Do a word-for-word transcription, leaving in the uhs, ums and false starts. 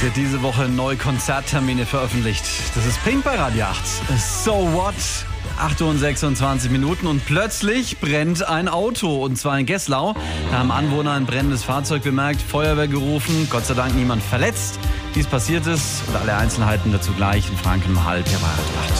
Sie hat diese Woche neue Konzerttermine veröffentlicht. Das ist Pink bei Radio acht. So what? acht Uhr und sechsundzwanzig Minuten und plötzlich brennt ein Auto, und zwar in Gesslau. Da haben Anwohner ein brennendes Fahrzeug bemerkt, Feuerwehr gerufen, Gott sei Dank niemand verletzt. Wie es passiert ist und alle Einzelheiten dazu gleich in Franken um halb. Ja, bei Radio acht.